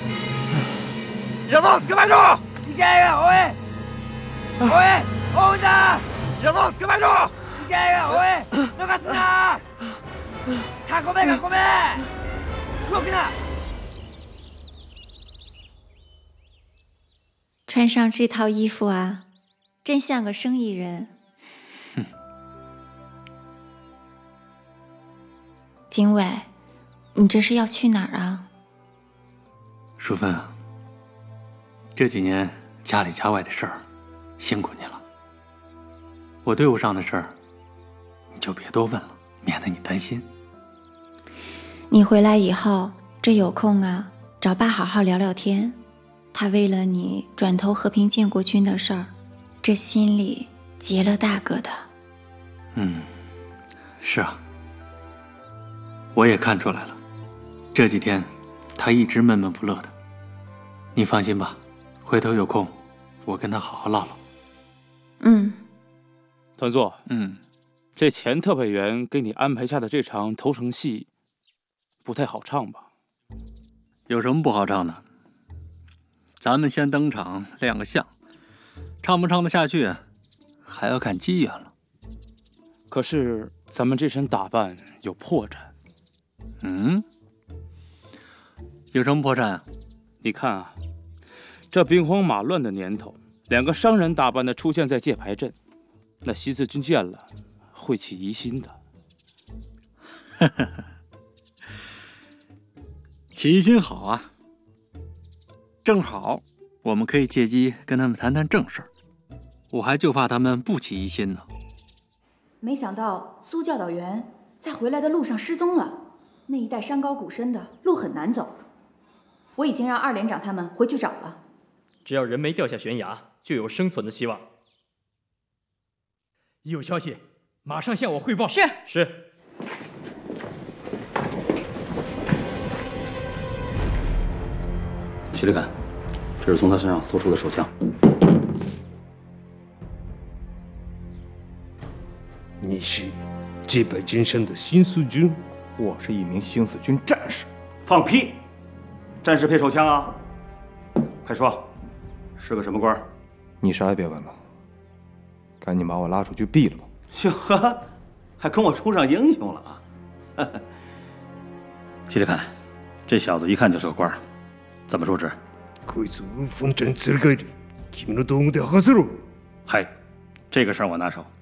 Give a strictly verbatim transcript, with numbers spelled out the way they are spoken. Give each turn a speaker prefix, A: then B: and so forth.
A: 野藏捕まえろ！
B: いけよおい！おい！追うんだ！
A: 野藏捕まえろ！
B: いけよおい！逃すな！囲め囲め！動くな！
C: 穿上这套衣服啊，真像个生意人。
D: 哼。
C: 经纬，你这是要去哪儿啊？
D: 淑芬啊，这几年家里家外的事儿，辛苦你了。我队伍上的事儿，你就别多问了，免得你担心。
C: 你回来以后，这有空啊，找爸好好聊聊天。他为了你转投和平建国军的事儿，这心里结了大疙瘩。
D: 嗯，是啊，我也看出来了，这几天他一直闷闷不乐的。你放心吧，回头有空，我跟他好好唠唠。
C: 嗯，
E: 团座，
D: 嗯，
E: 这钱特派员给你安排下的这场投诚戏，不太好唱吧？
D: 有什么不好唱的？咱们先登场亮个相，唱不唱得下去，还要看机缘了。
E: 可是咱们这身打扮有破绽。
D: 嗯？有什么破绽啊？
E: 你看啊，这兵荒马乱的年头，两个商人打扮的出现在界牌阵，那西四军见了会起疑心的。
D: 呵呵呵，起疑心好啊。正好，我们可以借机跟他们谈谈正事儿。我还就怕他们不起疑心呢。
F: 没想到苏教导员在回来的路上失踪了，那一带山高谷深的，路很难走。我已经让二连长他们回去找了。
G: 只要人没掉下悬崖，就有生存的希望。一有消息，马上向我汇报。
F: 是
G: 是。
H: 齐立坎，这是从他身上搜出的手枪。
I: 你是戒备金山的新四军？
A: 我是一名新四军战士。
H: 放屁！战士配手枪啊？快说，是个什么官？
A: 你啥也别问了，赶紧把我拉出去毙了吧！
H: 哟呵，还跟我冲上英雄了啊！齐立坎，这小子一看就是个官，怎么处置？
I: こいつウンフォンちゃん連れ帰り、君の道具で剥がせろ。
H: 嗨，这个事儿我拿手。